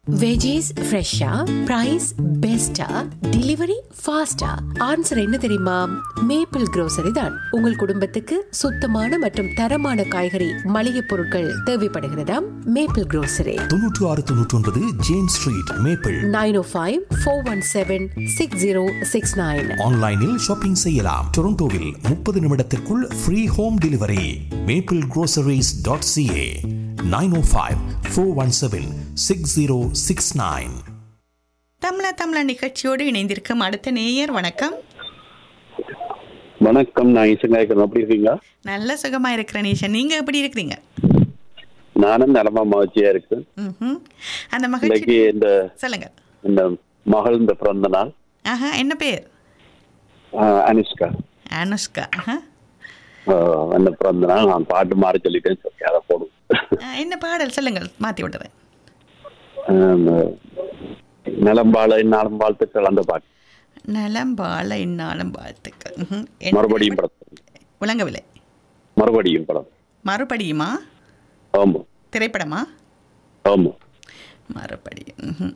Veggies ஃப்ரெஷ்ஷா, price பெஸ்டா, delivery ஃபாஸ்டா? ஆன்சர் என்ன தெரியுமா? மேப்பிள் grocery தான். உங்கள் குடும்பத்துக்கு சுத்தமான மற்றும் தரமான காய்கறி மளிகை பொருட்கள் தேவைப்படுகிறதா? Maple grocery 9699 James street maple. 9054176069. ஆன்லைனில் ஷாப்பிங் செய்யலாம். டொரண்டோவில் 30 நிமிடத்திற்குள் ஃப்ரீ ஹோம் டெலிவரி. maplegroceries.ca 905-417-6069. தமிழா நிகழ்ச்சியோடு இணைந்திருக்கும் அடுத்த நேயர். வணக்கம். வணக்கம், நான் ஈசங்காய்க்கிறேன். எப்படி இருக்கீங்க? நல்ல சுகமா இருக்கிற நீஷன், நீங்க எப்படி இருக்கிறீங்க? நானும் நலமா மகிழ்ச்சியா இருக்கு. அந்த மகிழ்ச்சி சொல்லுங்க. இந்த மகள் இந்த பிறந்த நாள். என்ன பேர்? அனுஷ்கா. அனுஷ்கா. அந்த பிறந்த நாள் நான் பாட்டு மாறி சொல்லிட்டேன். சரி, அதை போடும். என்ன பாடல் சொல்லுங்கள், மாத்தி விட்டுறேன். நலம்பாள இந்நாளும் வாழ்த்துக்கள், அந்த பாட்டு. நலம்பாள இந்நாளும் வாழ்த்துக்கள். மறுபடியும் படம் விளங்கவில்லை. மறுபடியும் படம். மறுபடியுமா? ஆமா. திரைப்படமா? ஆமா. மறுபடியும்.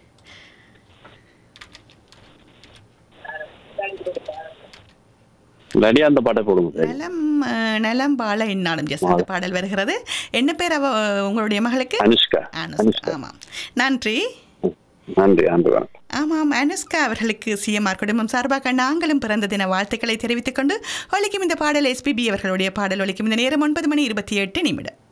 அந்த பாட்டை போடுங்க. நலம் பால இந்நாளும். அந்த பாடல் வருகிறது. என்ன பேர் உங்களுடைய மகளுக்கு? அனுஷ்கா. ஆமாம், நன்றி. நன்றி. ஆமாம், அனுஷ்கா அவர்களுக்கு சிஎம்ஆர் குடும்பம் சார்பாக நாங்களும் பிறந்த தின வாழ்த்துக்களை தெரிவித்துக் கொண்டு ஒலிக்கும் இந்த பாடல் எஸ்பிபி அவர்களுடைய பாடல் ஒலிக்கும் இந்த நேரம் 9:28.